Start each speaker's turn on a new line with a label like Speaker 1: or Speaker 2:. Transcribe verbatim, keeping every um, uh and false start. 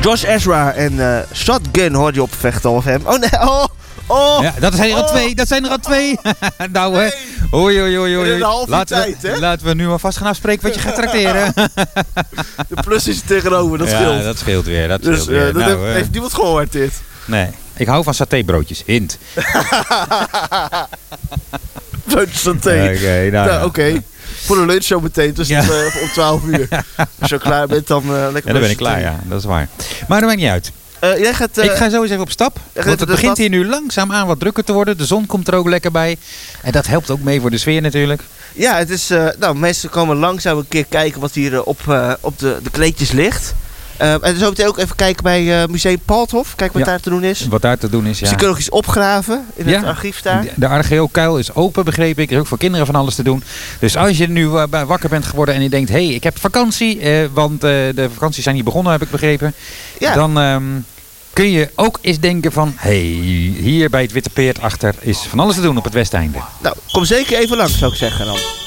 Speaker 1: Josh Ezra en uh, Shotgun hoor je op Vechtal F M. Oh nee, oh, oh.
Speaker 2: Ja, dat zijn er al
Speaker 1: oh.
Speaker 2: twee, dat zijn er al twee. nou hè. Oei, oei, oei, oei.
Speaker 1: In een half uur
Speaker 2: laten,
Speaker 1: tijd,
Speaker 2: we,
Speaker 1: hè?
Speaker 2: laten we nu alvast gaan afspreken wat je gaat trakteren.
Speaker 1: De plus is er tegenover, dat
Speaker 2: ja,
Speaker 1: scheelt.
Speaker 2: dat scheelt weer, dat
Speaker 1: dus
Speaker 2: scheelt weer.
Speaker 1: Uh, dat
Speaker 2: nou,
Speaker 1: heeft, heeft niemand gehoord dit.
Speaker 2: Nee, ik hou van satébroodjes, hint.
Speaker 1: Broodjes saté.
Speaker 2: Oké, okay, nou,
Speaker 1: nou, oké. Okay. Voor de lunch zo meteen, dus ja. uh, om twaalf uur. Als je klaar bent, dan uh, lekker.
Speaker 2: Ja, dan ben ik klaar, ja, dat is waar. Maar dat maakt niet uit.
Speaker 1: Uh, jij gaat, uh,
Speaker 2: ik ga zo eens even op stap. Want het begint hier nu langzaam aan wat drukker te worden. De zon komt er ook lekker bij. En dat helpt ook mee voor de sfeer natuurlijk.
Speaker 1: Ja, het is, uh, nou, mensen komen langzaam een keer kijken wat hier uh, op, uh, op de, de kleedjes ligt. Uh, en zo meteen ook even kijken bij uh, Museum Palthof. Kijk wat ja, daar te doen is.
Speaker 2: Wat daar te doen is, ja.
Speaker 1: Dus je kunt nog iets opgraven in ja, het archief daar.
Speaker 2: De Archeokuil is open, begreep ik. Er is ook voor kinderen van alles te doen. Dus als je nu uh, wakker bent geworden en je denkt... hé, hey, ik heb vakantie, uh, want uh, de vakanties zijn niet begonnen, heb ik begrepen. Ja. Dan um, kun je ook eens denken van... hé, hey, hier bij het Witte Peert achter is van alles te doen op het Westeinde.
Speaker 1: Nou, kom zeker even langs, zou ik zeggen dan.